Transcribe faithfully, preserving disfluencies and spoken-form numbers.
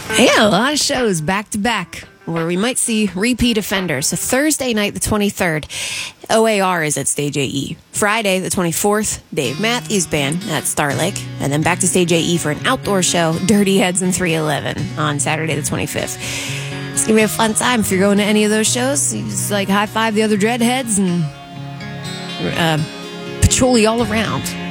Yeah, a lot of shows back to back where we might see repeat offenders. So Thursday night, the twenty-third, O A R is at Stage A E. Friday, the twenty-fourth, Dave Matthews Band at Star Lake. And then back to Stage A E for an outdoor show, Dirty Heads and three eleven on Saturday, the twenty-fifth. It's going to be a fun time if you're going to any of those shows. You just like high five the other dreadheads and uh, patrol you all around.